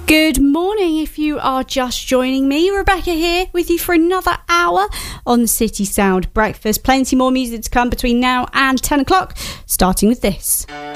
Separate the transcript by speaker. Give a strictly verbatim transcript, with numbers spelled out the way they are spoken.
Speaker 1: Good morning. If you are just joining me, Rebecca here with you for another hour on the City Sound Breakfast. Plenty more music to come between now and ten o'clock, starting with this.